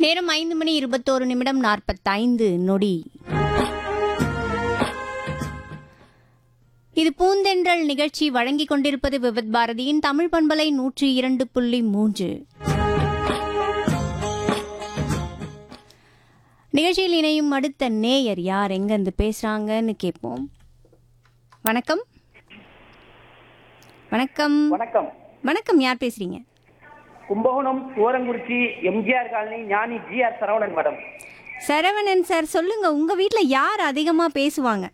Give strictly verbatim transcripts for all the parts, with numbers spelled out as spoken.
நேரம் ஐந்து மணி இருபத்தோரு நிமிடம் நாற்பத்தைந்து நொடி. இது பூந்தென்றல் நிகழ்ச்சி வழங்கிக் கொண்டிருப்பது விவித் பாரதியின் தமிழ் பண்பலை நூற்றி இரண்டு புள்ளி மூன்று. நிகழ்ச்சியில் இணையும் அடுத்த நேயர் யார், எங்கிருந்து பேசுறாங்கன்னு கேட்போம். வணக்கம். வணக்கம். வணக்கம். வணக்கம், யார் பேசுறீங்க? கும்பகோணம் ஓரங்குறிச்சி எம்ஜிஆர் காலனி ஞானி G R Saravanan madam. Saravanan sir, சொல்லுங்க, உங்க வீட்ல யார் அதிகமா பேசுவாங்க?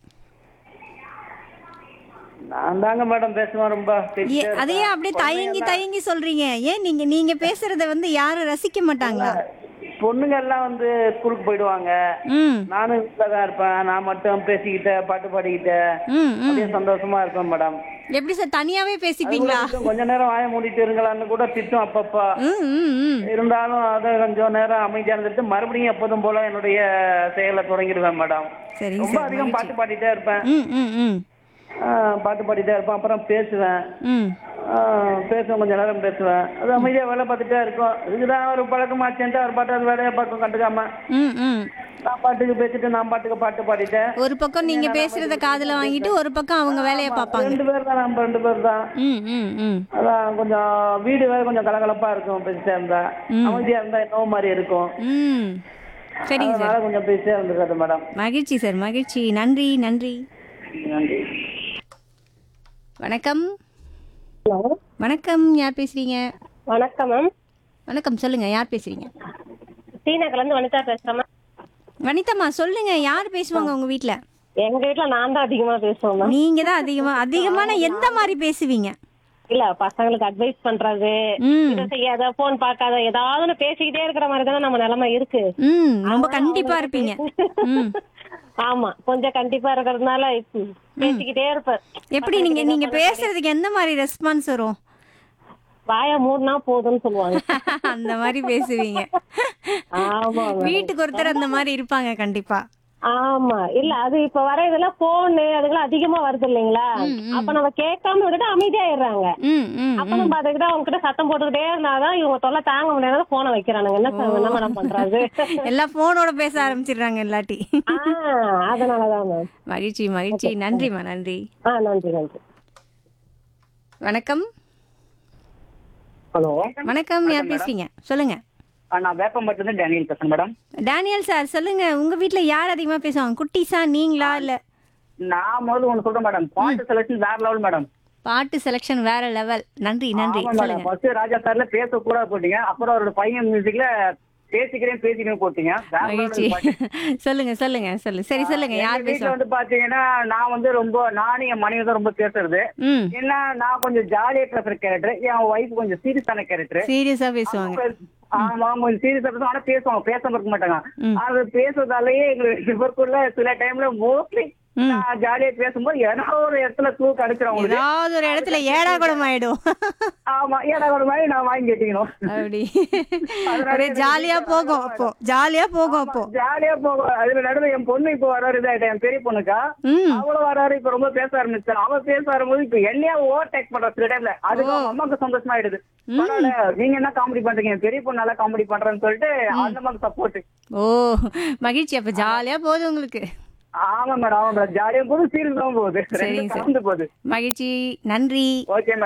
நான் தாங்க மேடம் பேசுவேன். ரொம்ப ஏ- அதையே அப்படியே தயங்கி தயங்கி சொல்றீங்க. ஏன் நீங்க நீங்க பேசுறத வந்து யாரும் ரசிக்க மாட்டாங்களா? பொண்ணுங்க எல்லாம் வந்து ஸ்கூலுக்கு போயிடுவாங்க. ம் நானும் வீட்டுல தான் இருப்பேன். நான் மட்டும் பேசிக்கிட்ட பாட்டு பாடிக்கிட்ட ம் ம் அப்படியே சந்தோஷமா இருப்பேன் மேடம். எப்படி சார், தனியாவே அது பேசிப்பீங்களா? கூட திட்டும், கொஞ்ச நேரம் வாய மூடிட்டு இருங்களான்னு கூட திட்டும் அப்பப்பா. ம் ம் ம் இருந்தாலும் அதை கொஞ்சம் நேரம் அமைதியா இருந்துட்டு மறுபடியும் எப்போதும் போல என்னுடைய செயலை தொடங்கிடுவேன் மேடம். சரி ரொம்ப சார், அதிகம் பாட்டு மகிழ்ச்சி. பாடிட்டே இருப்பேன். ம் ம் ம் ஆஹ் பாட்டு பாடிட்டே இருப்பேன். அப்புறம் பேசுவேன். ம் ஆஹ் பேசுவேன், கொஞ்ச நேரம் பேசுவேன். அது அமைதியா வேலை பார்த்துட்டே இருக்கும். இதுதான் ஒரு பழக்கமாச்சேன்ட்டு அவர் பாட்டு அது வேலையை பார்க்கும் கண்டுக்காம ம் ம் நான் பாட்டுக்கு பேசிட்டு நான் பாட்டுக்கு பாட்டு பாடிட்டேன். ஒரு பக்கம் நீங்க பேசுறத காதுல வாங்கிட்டு ஒரு பக்கம் அவங்க வேலையை பார்ப்பாங்க. ரெண்டு பேர் தான், நம்ம ரெண்டு பேர் தான். ம் ம் ம் அதான் கொஞ்சம் வீடு வேற கொஞ்சம் கலகலப்பா இருக்கும் பேசிட்டே இருந்தா. அமைதியா இருந்தா என்னவோ மாதிரி இருக்கும். ம் சரிங்க சார், அதனால கொஞ்சம் பேசிட்டே இருந்துருக்காது மேடம். மகிழ்ச்சி சார், மகிழ்ச்சி. நன்றி நன்றி. நன்றி. வணக்கம். ஹலோ, வணக்கம், யார் பேசுறீங்க? வணக்கம் மேம். வணக்கம், சொல்லுங்க, யார் பேசுறீங்க? ஸ்ரீநகர்ல இருந்து வனிதா பேசுறேன் மேம். வனிதம்மா, சொல்லுங்க, யார் பேசுவாங்க உங்க வீட்ல? எங்க வீட்ல நான் தான் அதிகமா பேசுவேன் மேம். நீங்க தான் அதிகமா அதிகமான எந்த மாதிரி பேசுவீங்க? இல்ல, பசங்களுக்கு அட்வைஸ் பண்றது, ம் இதை செய்யாத, போன் பார்க்காத, ஏதாவது ஒண்ணு பேசிக்கிட்டே இருக்கிற மாதிரி தானே நம்ம நிலைமை இருக்கு. ம் ரொம்ப கண்டிப்பா இருப்பீங்க. ம் ஆமா, கொஞ்சம் கண்டிப்பா இருக்கிறதுனால இப்ப பேசிக்கிட்டே இருப்பேன். எப்படி நீங்க நீங்க பேசுறதுக்கு எந்த மாதிரி ரெஸ்பான்ஸ் வரும்? வாய மூடுனா போதும்னு சொல்லுவாங்க. அந்த மாதிரி பேசுவீங்க. ஆமா மேம். வீட்டுக்கு ஒருத்தர் அந்த மாதிரி இருப்பாங்க கண்டிப்பா. ஆமா, இல்ல அது இப்ப வர இதெல்லாம் போனு அதுக்கெல்லாம் அதிகமா வருது இல்லைங்களா? அப்ப நம்ம கேட்காம விட்டுட்டு அமைதியாயிடுறாங்க. ம் ம் அப்ப நம்ம அதுக்கிட்ட அவங்க கிட்ட சத்தம் போட்டுக்கிட்டே இருந்தாதான் இவங்க தொல்லை தாங்க முடியாத போனை வைக்கிறானுங்க. என்ன சார், என்ன மேடம் பண்றது? எல்லாம் போனோட பேச ஆரம்பிச்சிடுறாங்க இல்லாட்டி. ஆஹ் அதனாலதான் மேம். மகிழ்ச்சி மகிழ்ச்சி. நன்றிம்மா, நன்றி. ஆஹ் நன்றி நன்றி. வணக்கம். ஹலோ, வணக்கம், யார் பேசுறீங்க? சொல்லுங்க. நான் வேப்பம்பட்டில இருந்து டேனியல் பேசுறேன் மேடம். டேனியல் சார், சொல்லுங்க, உங்க வீட்ல யார் அதிகமா பேசுவாங்க? குட்டிஸா, நீங்களா, இல்ல? நான் முதல்ல ஒண்ணு சொல்றேன் மேடம். பாட்டு செலக்ஷன் வேற லெவல் மேடம். பாட்டு செலக்ஷன் வேற லெவல். நன்றி நன்றி. ஆமா மேடம். சொல்லுங்க. ஃபர்ஸ்ட் ராஜா சார்ல பேச கூட போட்டீங்க. அப்புறம் அவரோட பையன் மியூசிக்ல பேசிக்கிறேன் பேசிக்கிறேன் போட்டீங்க. வேற level மகிழ்ச்சி. பாட்டு. சொல்லுங்க சொல்லுங்க சொல்லு. சரி சொல்லுங்க, எங்க யார் வீட்டுல பேசுவாங்க? வந்து பாத்தீங்கன்னா நான் வந்து ரொம்ப நானும் என் மனைவி தான் ரொம்ப பேசுறது. ம் ஏன்னா நான் கொஞ்சம் ஜாலியா பேசுற கேரக்டர், என் ஒய்ஃப் கொஞ்சம் சீரியஸான கேரக்டர். சீரியஸா பேசுவாங்க. ஆமா, கொஞ்சம் சீரியஸா பேசுவாங்க. ஆனா பேசுவாங்க, பேசாம இருக்க மாட்டாங்க. ம். அது பேசுறதாலேயே எங்களுக்கு இவருக்குள்ள சில டைம்ல மோஸ்ட்லி ம். நான் ஜாலியா பேசும்போது ஏதோ ஒரு இடத்துல தூ கிடைச்சிடும் அவங்களுக்கு. ஏதாவது ஒரு இடத்துல ஏடா குடம் ஆயிடும். ஆமா, ஏன்னா ஒரு மாதிரி நான் வாங்கி கேட்டீங்கணும். அப்படி ஒரே ஜாலியா போகும். அப்போ ஜாலியா போகும். அப்போ ஜாலியா போகும். அதுல நடுவில் என் பொண்ணு இப்ப வராரு, இதாயிட்டேன், என் பெரிய பொண்ணுக்கா. ம் அவளும் வராரு, இப்ப ரொம்ப பேச ஆரம்பிச்சான். அவ பேச ஆரம்பிச்சு இப்ப என்னையா ஓவர் டேக் பண்ற சில டைம்ல. அதுக்கு அவங்க அம்மாவுக்கு சந்தோஷமா ஆயிடுது. பரவாயில்ல, நீங்க என்ன காமெடி பண்றீங்க, என் பெரிய பொண்ணு நல்லா காமெடி பண்றேன்னு சொல்லிட்டு அந்த அம்மாவுக்கு சப்போர்ட். ஓ மகிழ்ச்சி. அப்ப ஜாலியா போகுது உங்களுக்கு. ஆமா மேடம், ஆமா மேடம். ஜாலியா போகுது, சீரியஸாவும் போகுது, சரிங்க ரெண்டும் சார். கலந்து போகுது. மகிழ்ச்சி. நன்றி. Okay madam.